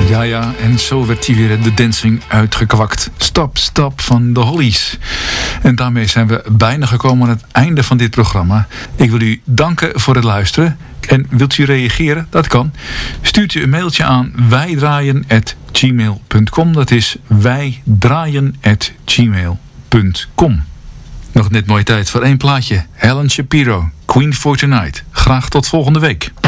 Ja, en zo werd hij weer de dancing uitgekwakt. Stop, stop van de Hollies. En daarmee zijn we bijna gekomen aan het einde van dit programma. Ik wil u danken voor het luisteren. En wilt u reageren? Dat kan. Stuurt u een mailtje aan wijdraaien@gmail.com. Dat is wijdraaien@gmail.com. Nog net mooie tijd voor één plaatje. Helen Shapiro, Queen for Tonight. Graag tot volgende week.